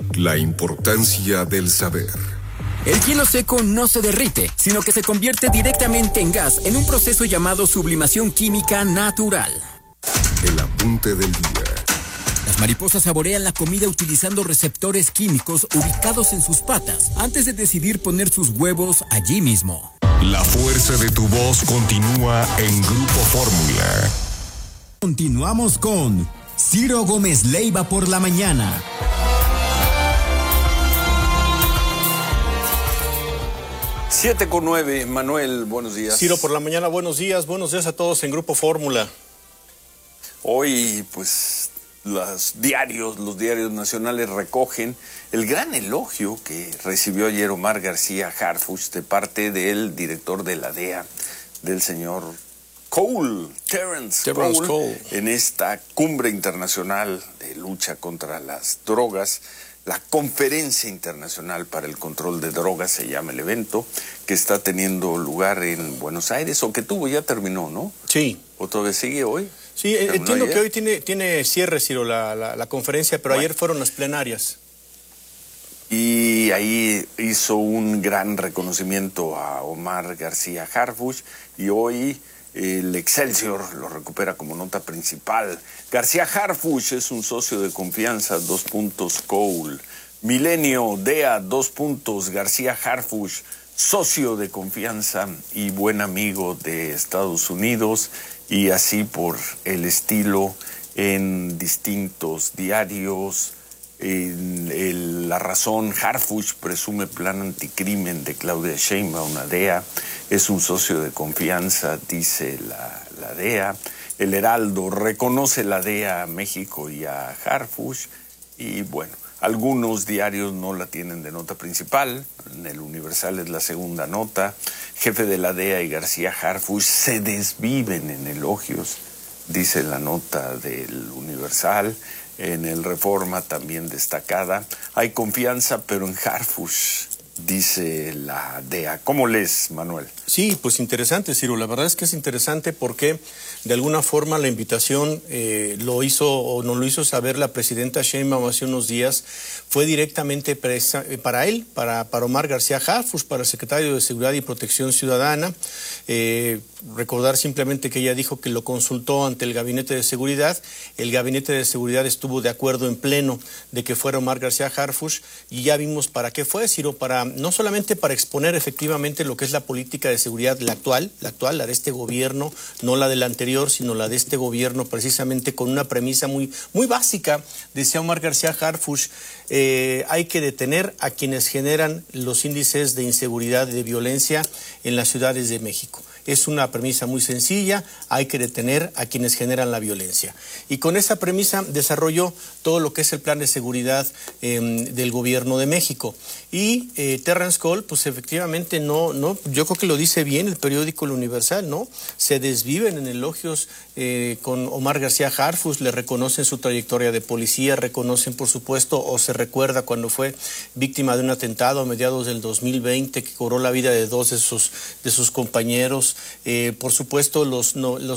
La importancia del saber. El hielo seco no se derrite, sino que se convierte directamente en gas en un proceso llamado sublimación química natural. El apunte del día. Las mariposas saborean la comida utilizando receptores químicos ubicados en sus patas antes de decidir poner sus huevos allí mismo. La fuerza de tu voz continúa en Grupo Fórmula. Continuamos con Ciro Gómez Leiva por la mañana. Siete con 9, Manuel, buenos días. Ciro por la mañana, buenos días a todos en Grupo Fórmula. Hoy, pues, los diarios nacionales recogen el gran elogio que recibió ayer Omar García Harfuch de parte del director de la DEA, del señor Terence Cole, en esta cumbre internacional de lucha contra las drogas. La Conferencia Internacional para el Control de Drogas se llama el evento, que está teniendo lugar en Buenos Aires, o que ya terminó, ¿no? Sí. ¿O todavía sigue hoy? Sí, entiendo que hoy tiene cierre, Ciro, la conferencia, pero ayer fueron las plenarias. Y ahí hizo un gran reconocimiento a Omar García Harfuch, y hoy el Excelsior lo recupera como nota principal. García Harfuch es un socio de confianza, Cole. Milenio, DEA, García Harfuch, socio de confianza y buen amigo de Estados Unidos, y así por el estilo en distintos diarios. La Razón, Harfuch presume plan anticrimen de Claudia Sheinbaum a DEA, es un socio de confianza, dice la DEA. El Heraldo reconoce la DEA a México y a Harfuch, y bueno, algunos diarios no la tienen de nota principal. En el Universal es la segunda nota. Jefe de la DEA y García Harfuch se desviven en elogios, dice la nota del Universal. En el Reforma, también destacada, hay confianza, pero en Harfuch, dice la DEA. ¿Cómo lees, Manuel? Sí, pues interesante, Ciro. La verdad es que es interesante porque de alguna forma la invitación lo hizo o nos lo hizo saber la presidenta Sheinbaum hace unos días. Fue directamente para él, para Omar García Harfuch, para el secretario de Seguridad y Protección Ciudadana. Recordar simplemente que ella dijo que lo consultó ante el Gabinete de Seguridad. El Gabinete de Seguridad estuvo de acuerdo en pleno de que fuera Omar García Harfuch, y ya vimos para qué fue, Ciro, no solamente para exponer efectivamente lo que es la política de seguridad, la actual, la de este gobierno, no la del anterior, sino la de este gobierno, precisamente con una premisa muy, muy básica. Decía Omar García Harfuch, hay que detener a quienes generan los índices de inseguridad y de violencia en las ciudades de México. Es una premisa muy sencilla, hay que detener a quienes generan la violencia. Y con esa premisa desarrolló todo lo que es el plan de seguridad del gobierno de México. Y Terence Cole, pues efectivamente yo creo que lo dice bien el periódico El Universal, ¿no? Se desviven en elogios con Omar García Harfuch, le reconocen su trayectoria de policía, reconocen por supuesto, o se recuerda cuando fue víctima de un atentado a mediados del 2020 que cobró la vida de dos de sus compañeros. Por supuesto, los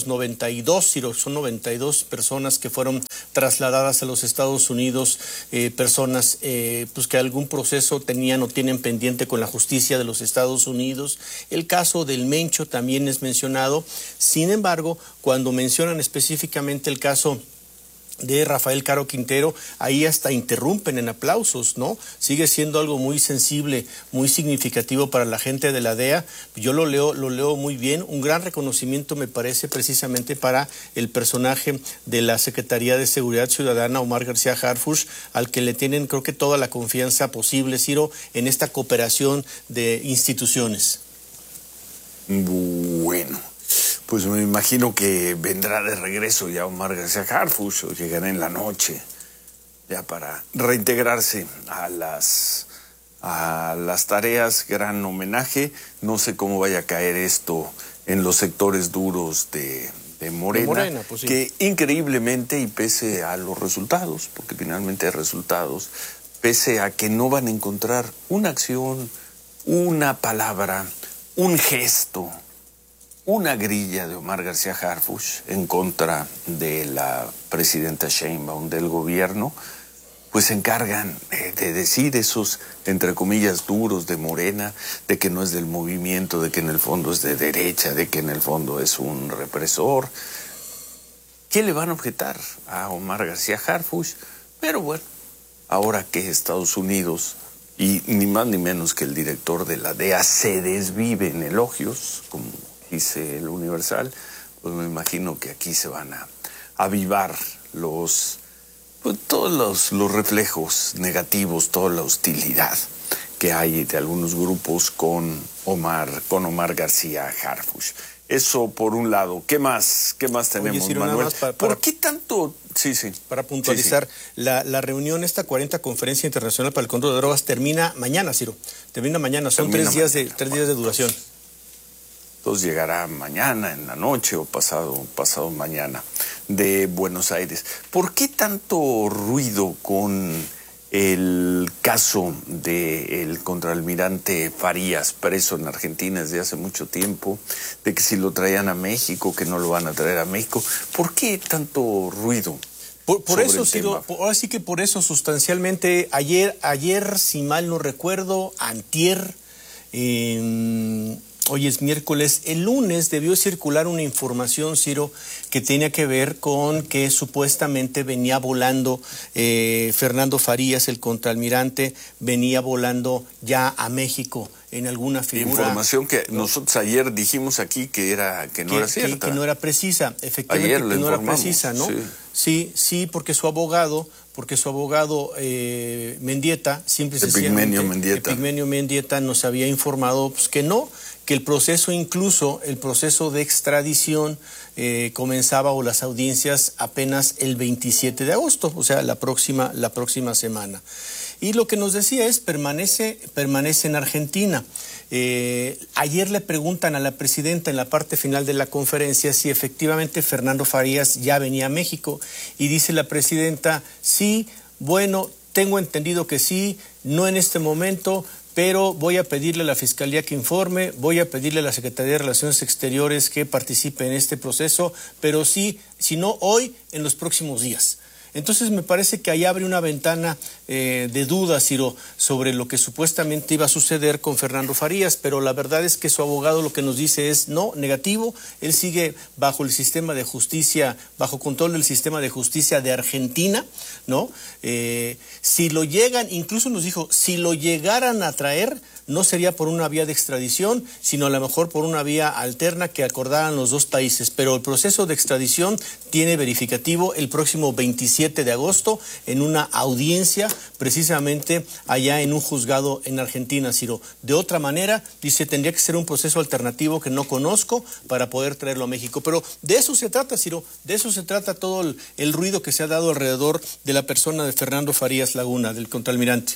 92, Ciro, son 92 personas que fueron trasladadas a los Estados Unidos, personas pues que algún proceso tenían o tienen pendiente con la justicia de los Estados Unidos. El caso del Mencho también es mencionado. Sin embargo, cuando mencionan específicamente el caso de Rafael Caro Quintero, ahí hasta interrumpen en aplausos, ¿no? Sigue siendo algo muy sensible, muy significativo para la gente de la DEA. Yo lo leo muy bien. Un gran reconocimiento me parece precisamente para el personaje de la Secretaría de Seguridad Ciudadana, Omar García Harfuch, al que le tienen creo que toda la confianza posible, Ciro, en esta cooperación de instituciones. Bueno, pues me imagino que vendrá de regreso ya Omar García Harfuch, o llegará en la noche ya para reintegrarse a las tareas. Gran homenaje. No sé cómo vaya a caer esto en los sectores duros de Morena, pues sí. Que increíblemente, y pese a los resultados, porque finalmente hay resultados, pese a que no van a encontrar una acción, una palabra, un gesto, una grilla de Omar García Harfuch en contra de la presidenta Sheinbaum, del gobierno, pues se encargan de decir esos, entre comillas, duros de Morena, de que no es del movimiento, de que en el fondo es de derecha, de que en el fondo es un represor. ¿Qué le van a objetar a Omar García Harfuch? Pero bueno, ahora que Estados Unidos, y ni más ni menos que el director de la DEA, se desvive en elogios, como dice el Universal, pues me imagino que aquí se van a avivar todos los reflejos negativos, toda la hostilidad que hay de algunos grupos con Omar García Harfuch. Eso por un lado. ¿Qué más tenemos, Oye, Ciro, Manuel? Nada más ¿Por qué tanto? Sí. Para puntualizar, sí. La reunión, esta 40 Conferencia Internacional para el Control de Drogas, termina mañana, Ciro. Termina mañana. Son 3 días de duración. Entonces llegará mañana en la noche o pasado mañana de Buenos Aires. ¿Por qué tanto ruido con el caso del contraalmirante Farías, preso en Argentina desde hace mucho tiempo, de que si lo traían a México, que no lo van a traer a México? ¿Por qué tanto ruido? Por eso, Ciro, ahora sí que por eso sustancialmente, ayer, si mal no recuerdo, antier, hoy es miércoles, el lunes debió circular una información, Ciro, que tenía que ver con que supuestamente venía volando Fernando Farías, el contraalmirante, venía volando ya a México en alguna figura. Información que nosotros ayer dijimos aquí que no era cierta. Que no era precisa, efectivamente, ayer que no era precisa, ¿no? Sí, porque su abogado Mendieta, Epigmenio Mendieta nos había informado pues, que no, que el proceso de extradición comenzaba, o las audiencias, apenas el 27 de agosto, o sea, la próxima semana. Y lo que nos decía es, permanece en Argentina. Ayer le preguntan a la presidenta en la parte final de la conferencia si efectivamente Fernando Farías ya venía a México, y dice la presidenta, sí, bueno, tengo entendido que sí, no en este momento, pero voy a pedirle a la Fiscalía que informe, voy a pedirle a la Secretaría de Relaciones Exteriores que participe en este proceso, pero sí, si no hoy, en los próximos días. Entonces me parece que ahí abre una ventana de dudas, Ciro, sobre lo que supuestamente iba a suceder con Fernando Farías, pero la verdad es que su abogado lo que nos dice es no, negativo. Él sigue bajo el sistema de justicia, bajo control del sistema de justicia de Argentina, ¿no? Si lo llegan, incluso nos dijo, si lo llegaran a traer, no sería por una vía de extradición, sino a lo mejor por una vía alterna que acordaran los dos países. Pero el proceso de extradición tiene verificativo el próximo 27 de agosto en una audiencia precisamente allá en un juzgado en Argentina, Ciro. De otra manera, dice, tendría que ser un proceso alternativo que no conozco para poder traerlo a México. Pero de eso se trata, Ciro, de eso se trata todo el ruido que se ha dado alrededor de la persona de Fernando Farías Laguna, del contraalmirante.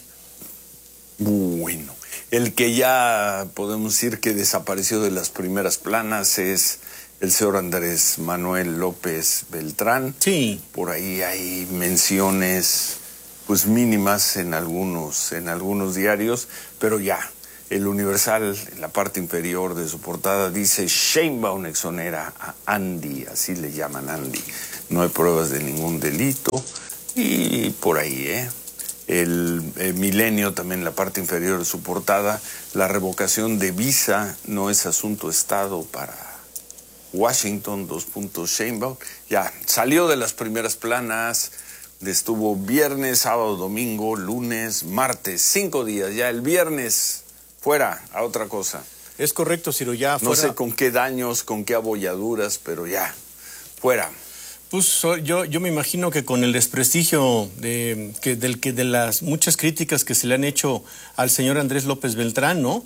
Bueno, el que ya podemos decir que desapareció de las primeras planas es el señor Andrés Manuel López Beltrán. Sí. Por ahí hay menciones pues mínimas en algunos diarios, pero ya el Universal, en la parte inferior de su portada, dice Sheinbaum exonera a Andy, así le llaman Andy. No hay pruebas de ningún delito. Y por ahí, el Milenio, también en la parte inferior de su portada, la revocación de visa no es asunto de Estado para Washington, Sheinbaum. Ya salió de las primeras planas, estuvo viernes, sábado, domingo, lunes, martes, 5 días. Ya el viernes fuera a otra cosa. Es correcto, Ciro, ya fuera. No sé con qué daños, con qué abolladuras, pero ya fuera. Pues yo me imagino que con el desprestigio de las muchas críticas que se le han hecho al señor Andrés López Beltrán, ¿no?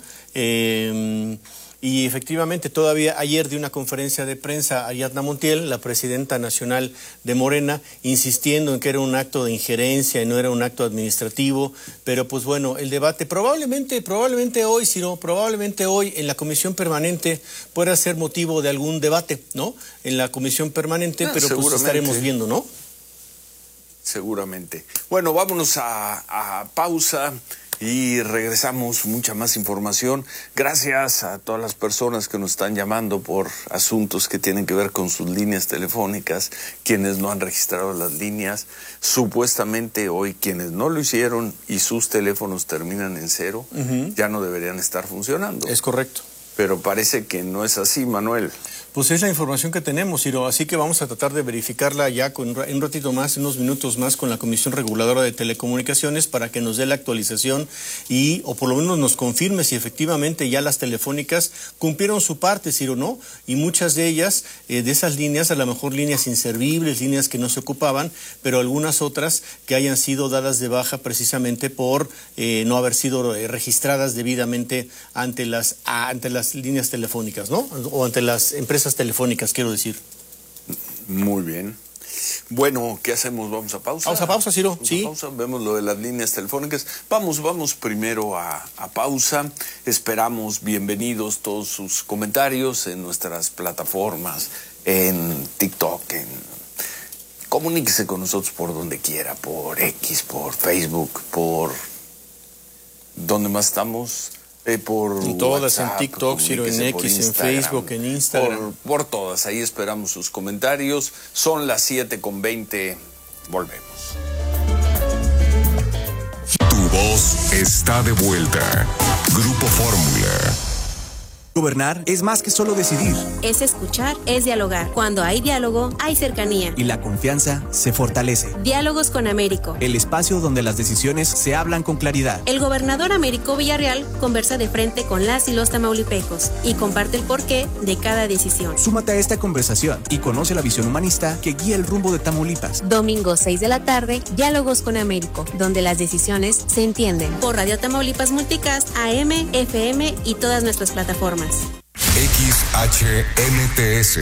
Y efectivamente, todavía ayer de una conferencia de prensa Ariadna Montiel, la presidenta nacional de Morena, insistiendo en que era un acto de injerencia y no era un acto administrativo. Pero pues bueno, el debate probablemente hoy, Ciro, probablemente hoy en la comisión permanente pueda ser motivo de algún debate, ¿no? En la comisión permanente, pero pues estaremos viendo, ¿no? Seguramente. Bueno, vámonos a pausa. Y regresamos, mucha más información. Gracias a todas las personas que nos están llamando por asuntos que tienen que ver con sus líneas telefónicas, quienes no han registrado las líneas. Supuestamente hoy quienes no lo hicieron y sus teléfonos terminan en 0, ya no deberían estar funcionando. Es correcto. Pero parece que no es así, Manuel. Pues es la información que tenemos, Ciro, así que vamos a tratar de verificarla ya en un ratito más, en unos minutos más, con la Comisión Reguladora de Telecomunicaciones para que nos dé la actualización o por lo menos nos confirme si efectivamente ya las telefónicas cumplieron su parte, Ciro, ¿no? Y muchas de ellas, de esas líneas, a lo mejor líneas inservibles, líneas que no se ocupaban, pero algunas otras que hayan sido dadas de baja precisamente por no haber sido registradas debidamente ante las líneas telefónicas, ¿no? O ante las empresas telefónicas, quiero decir. Muy bien. Bueno, ¿qué hacemos? ¿Vamos a pausa? Vamos a pausa, Ciro. Sí. Pausa. Vemos lo de las líneas telefónicas. Vamos primero a pausa. Esperamos bienvenidos todos sus comentarios en nuestras plataformas, en TikTok, comuníquese con nosotros por donde quiera, por X, por Facebook, por... ¿Dónde más estamos? Por en todas, WhatsApp, en TikTok, Ciro, en X, en Facebook, en Instagram. Por todas, ahí esperamos sus comentarios. Son las 7:20, volvemos. Tu voz está de vuelta. Grupo Fórmula. Gobernar es más que solo decidir. Es escuchar, es dialogar. Cuando hay diálogo, hay cercanía. Y la confianza se fortalece. Diálogos con Américo. El espacio donde las decisiones se hablan con claridad. El gobernador Américo Villarreal conversa de frente con las y los tamaulipecos y comparte el porqué de cada decisión. Súmate a esta conversación y conoce la visión humanista que guía el rumbo de Tamaulipas. Domingo 6 de la tarde, Diálogos con Américo, donde las decisiones se entienden. Por Radio Tamaulipas Multicast, AM, FM y todas nuestras plataformas. XHMTS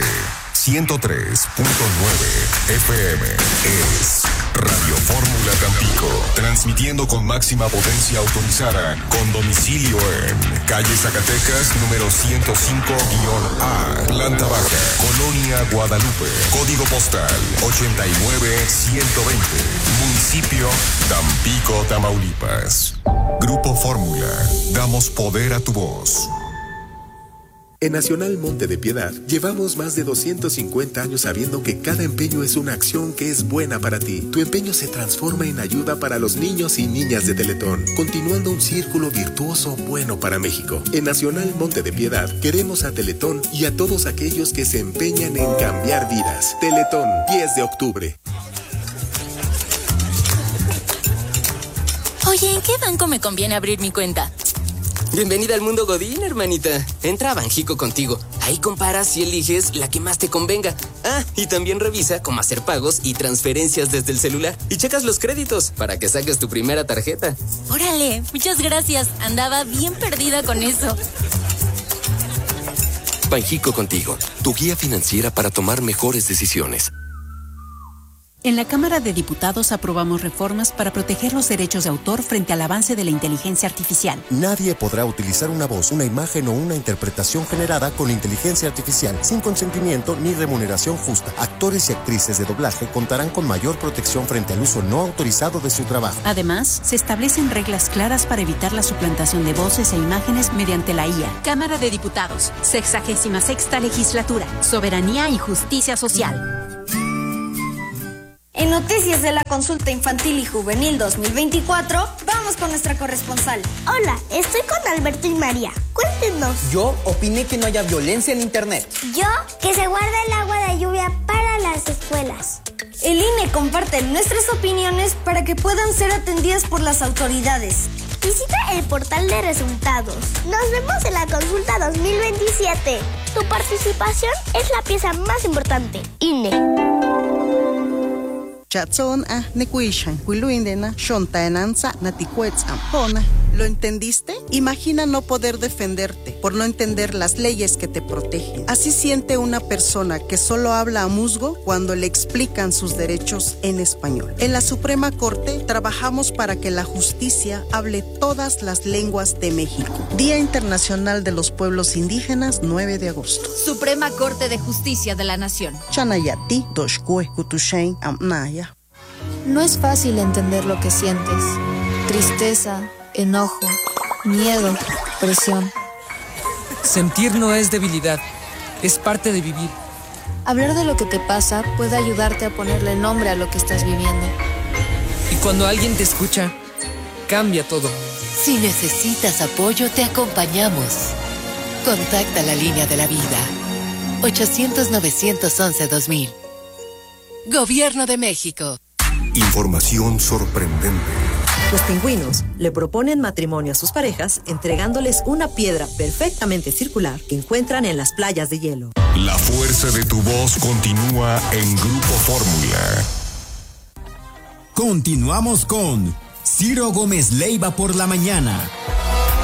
103.9 FM es Radio Fórmula Tampico, transmitiendo con máxima potencia autorizada, con domicilio en calle Zacatecas, número 105-A, planta baja, Colonia Guadalupe, código postal 89120, municipio Tampico, Tamaulipas. Grupo Fórmula, damos poder a tu voz. En Nacional Monte de Piedad, llevamos más de 250 años sabiendo que cada empeño es una acción que es buena para ti. Tu empeño se transforma en ayuda para los niños y niñas de Teletón, continuando un círculo virtuoso bueno para México. En Nacional Monte de Piedad, queremos a Teletón y a todos aquellos que se empeñan en cambiar vidas. Teletón, 10 de octubre. Oye, ¿en qué banco me conviene abrir mi cuenta? Bienvenida al mundo Godín, hermanita. Entra a Banjico Contigo. Ahí comparas y eliges la que más te convenga. Ah, y también revisa cómo hacer pagos y transferencias desde el celular. Y checas los créditos para que saques tu primera tarjeta. Órale, muchas gracias. Andaba bien perdida con eso. Banjico Contigo, tu guía financiera para tomar mejores decisiones. En la Cámara de Diputados aprobamos reformas para proteger los derechos de autor frente al avance de la inteligencia artificial. Nadie podrá utilizar una voz, una imagen o una interpretación generada con inteligencia artificial sin consentimiento ni remuneración justa. Actores y actrices de doblaje contarán con mayor protección frente al uso no autorizado de su trabajo. Además, se establecen reglas claras para evitar la suplantación de voces e imágenes mediante la IA. Cámara de Diputados, 66ª Legislatura, Soberanía y Justicia Social. En Noticias de la Consulta Infantil y Juvenil 2024, vamos con nuestra corresponsal. Hola, estoy con Alberto y María. Cuéntenos. Yo opiné que no haya violencia en Internet. Yo, que se guarde el agua de lluvia para las escuelas. El INE comparte nuestras opiniones para que puedan ser atendidas por las autoridades. Visita el portal de resultados. Nos vemos en la consulta 2027. Tu participación es la pieza más importante. INE. ¿Lo entendiste? Imagina no poder defenderte por no entender las leyes que te protegen. Así siente una persona que solo habla a musgo cuando le explican sus derechos en español. En la Suprema Corte trabajamos para que la justicia hable todas las lenguas de México. Día Internacional de los Pueblos Indígenas, 9 de agosto. Suprema Corte de Justicia de la Nación. Chanayati, Doshkue, Kutushain, Amnaya. No es fácil entender lo que sientes. Tristeza, enojo, miedo, presión. Sentir no es debilidad, es parte de vivir. Hablar de lo que te pasa puede ayudarte a ponerle nombre a lo que estás viviendo. Y cuando alguien te escucha, cambia todo. Si necesitas apoyo, te acompañamos. Contacta la línea de la vida. 800-911-2000. Gobierno de México. Información sorprendente. Los pingüinos le proponen matrimonio a sus parejas entregándoles una piedra perfectamente circular que encuentran en las playas de hielo. La fuerza de tu voz continúa en Grupo Fórmula. Continuamos con Ciro Gómez Leiva por la mañana.